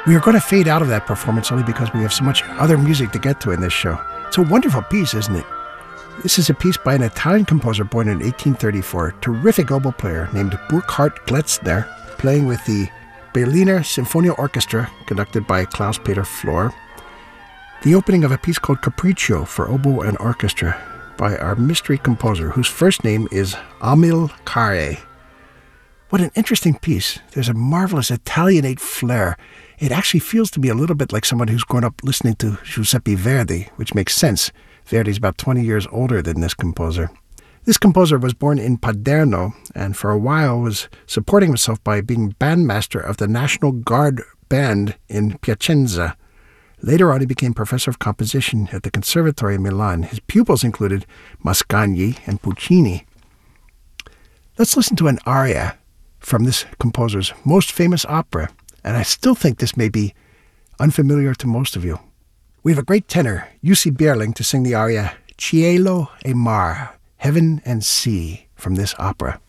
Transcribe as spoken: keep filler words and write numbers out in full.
We are going to fade out of that performance only because we have so much other music to get to in this show. It's a wonderful piece, isn't it? This is a piece by an Italian composer born in eighteen thirty-four, terrific oboe player named Burkhard Gletzner, playing with the Berliner Symphonia Orchestra, conducted by Klaus-Peter Flohr. The opening of a piece called Capriccio for oboe and orchestra by our mystery composer, whose first name is Amilcare. What an interesting piece. There's a marvelous Italianate flair. It actually feels to me a little bit like someone who's grown up listening to Giuseppe Verdi, which makes sense. Verdi's about twenty years older than this composer. This composer was born in Paderno and for a while was supporting himself by being bandmaster of the National Guard Band in Piacenza. Later on, he became professor of composition at the Conservatory in Milan. His pupils included Mascagni and Puccini. Let's listen to an aria from this composer's most famous opera, and I still think this may be unfamiliar to most of you. We have a great tenor, Jussi Björling, to sing the aria Cielo e Mar, Heaven and Sea, from this opera.